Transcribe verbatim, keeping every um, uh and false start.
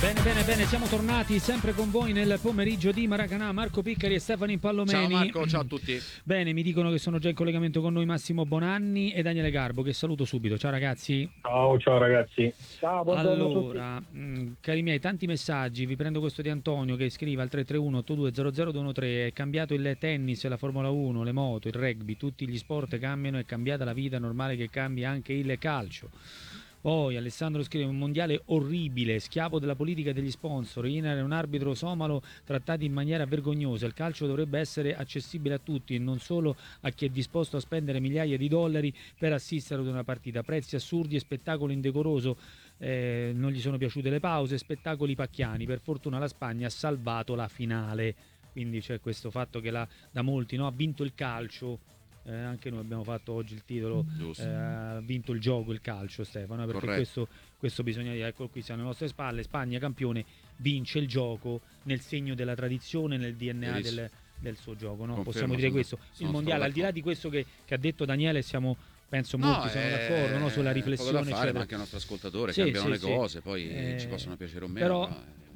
Bene, bene, bene, siamo tornati sempre con voi nel pomeriggio di Maracanã. Marco Piccari e Stefano Pallomeni. Ciao Marco, ciao a tutti. Bene, mi dicono che sono già in collegamento con noi Massimo Bonanni e Daniele Garbo, che saluto subito. Ciao ragazzi. Ciao, ciao ragazzi. Ciao, buongiorno Allora, a tutti. mh, cari miei, tanti messaggi. Vi prendo questo di Antonio che scrive al tre tre uno otto due zero zero due uno tre. È cambiato il tennis, la Formula uno, le moto, il rugby, tutti gli sport cambiano, è cambiata la vita, è normale che cambi anche il calcio. Poi Alessandro scrive: un mondiale orribile, schiavo della politica e degli sponsor. Inar è un arbitro somalo trattato in maniera vergognosa. Il calcio dovrebbe essere accessibile a tutti e non solo a chi è disposto a spendere migliaia di dollari per assistere ad una partita. Prezzi assurdi e spettacolo indecoroso. Eh, non gli sono piaciute le pause, spettacoli pacchiani. Per fortuna la Spagna ha salvato la finale. Quindi c'è questo fatto che la, da molti, no, ha vinto il calcio. Eh, anche noi abbiamo fatto oggi il titolo, eh, ha vinto il gioco, il calcio, Stefano, perché questo, questo bisogna dire. Ecco, qui siamo alle nostre spalle, Spagna campione, vince il gioco nel segno della tradizione, nel D N A del, del suo gioco, no? Possiamo dire questo. Il mondiale, al di là di questo che, che ha detto Daniele, siamo, penso molti no, sono è, d'accordo, no? Sulla riflessione, poco da fare, ma anche il nostro ascoltatore, sì, cambiano sì, le sì. cose, poi eh, ci possono piacere o meno. Però no?